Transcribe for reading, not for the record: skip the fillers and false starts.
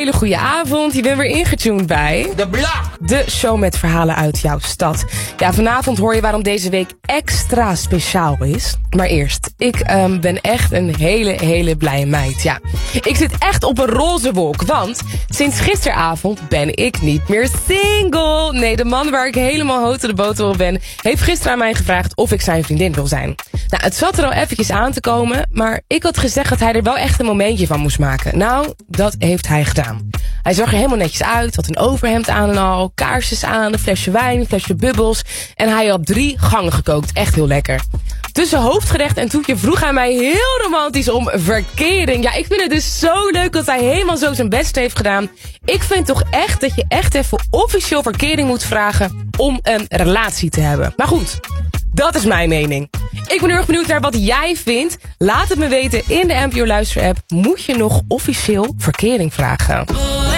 hele goede avond. Je bent weer ingetuned bij De Blok. de show met verhalen uit jouw stad. Ja, vanavond hoor je waarom deze week extra speciaal is. Maar eerst, ik ben echt een hele blije meid. Ja, ik zit echt op een roze wolk, want sinds gisteravond ben ik niet meer single. Nee, de man waar ik helemaal hoog de boter op ben, heeft gisteren aan mij gevraagd of ik zijn vriendin wil zijn. Nou, het zat er al eventjes aan te komen, maar ik had gezegd dat hij er wel echt een momentje van moest maken. Nou, dat heeft hij gedaan. Hij zag er helemaal netjes uit, had een overhemd aan en al, kaarsjes aan, een flesje wijn, een flesje bubbels. En hij had 3 gangen gekookt, echt heel lekker. Tussen hoofdgerecht en toetje vroeg hij mij heel romantisch om verkering. Ja, ik vind het dus zo leuk dat hij helemaal zo zijn best heeft gedaan. Ik vind toch echt dat je echt even officieel verkering moet vragen om een relatie te hebben. Maar goed, dat is mijn mening. Ik ben heel erg benieuwd naar wat jij vindt. Laat het me weten in de NPO Luister-app. Moet je nog officieel verkering vragen?